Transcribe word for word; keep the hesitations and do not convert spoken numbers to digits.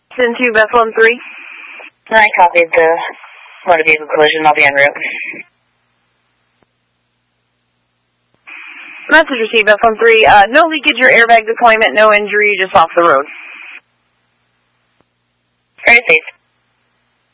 Into Bethlehem three. I copied the motor vehicle collision. I'll be en route. Message received, Bethlehem three. Uh, no leakage or airbag deployment, no injury, just off the road. Very safe.